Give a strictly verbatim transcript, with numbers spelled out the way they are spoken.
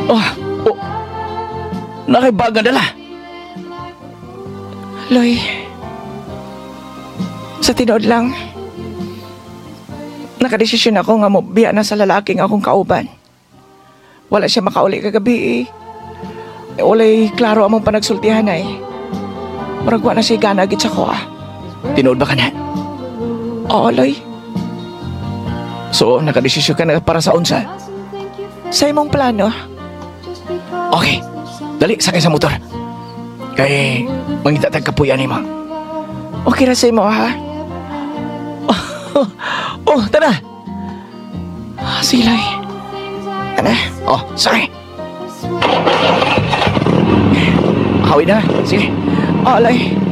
Oh, oh. Nakaibaga dala. Loy, sa tinod lang, nakadesisyon ako nga mo biya na sa lalaking akong kauban. Wala siya makauli kagabi eh. E, ulay klaro among panagsultihan ay. Maragwa na siya ganagit sa ko ah. Tinood ba ka na? Oo, Loy. So, nakadesisyon ka na para sa unsa? Sa imong plano, Okay, dali, sakay sa motor. Kay, mangita tag kapuyan ni mo. okay ra sa imo ha? Oh, tara! Ah, sige, Loy. Ano? Oh, sakay! Hawid na, sige. Oo, Loy.